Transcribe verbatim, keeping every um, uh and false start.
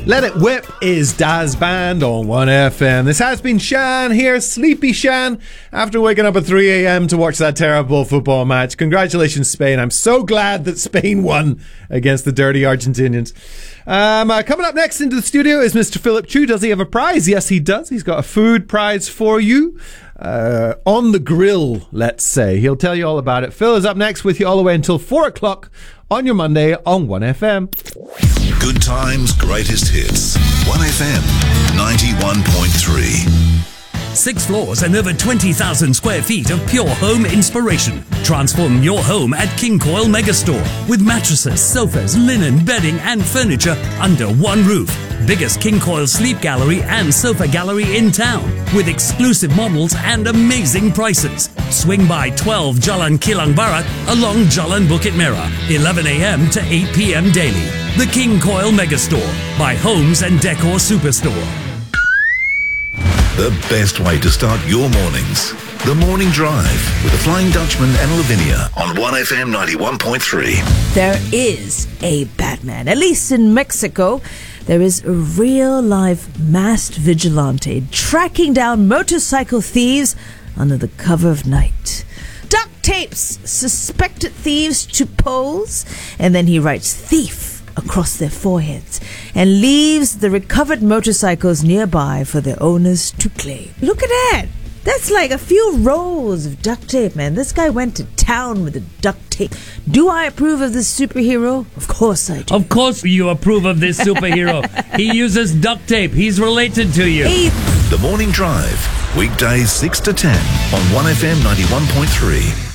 Let It Whip is Daz Band on one F M. This has been Shan here, Sleepy Shan, after waking up at three a.m. to watch that terrible football match. Congratulations, Spain. I'm so glad that Spain won against the dirty Argentinians. Um, uh, coming up next into the studio is Mister Philip Chu. Does he have a prize? Yes, he does. He's got a food prize for you. Uh, on the grill, let's say. He'll tell you all about it. Phil is up next with you all the way until four o'clock on your Monday on one F M. Good times, greatest hits. one F M ninety-one point three. Six floors and over twenty thousand square feet of pure home inspiration. Transform your home at King Coil Megastore with mattresses, sofas, linen, bedding and furniture under one roof. Biggest King Coil sleep gallery and sofa gallery in town with exclusive models and amazing prices. Swing by twelve Jalan Kilang Barat along Jalan Bukit Merah, eleven a.m. to eight p.m. daily. The King Coil Megastore by Homes and Decor Superstore. The best way to start your mornings. The Morning Drive with the Flying Dutchman and Lavinia on one F M ninety-one point three. There is a Batman, at least in Mexico. There is a real live masked vigilante tracking down motorcycle thieves under the cover of night. Duct tapes suspected thieves to poles, and then he writes thief across their foreheads and leaves the recovered motorcycles nearby for their owners to claim. Look at that! That's like a few rolls of duct tape, man. This guy went to town with the duct tape. Do I approve of this superhero? Of course I do. Of course you approve of this superhero. He uses duct tape. He's related to you. Hey. The Morning Drive, weekdays six to ten on one F M ninety-one point three.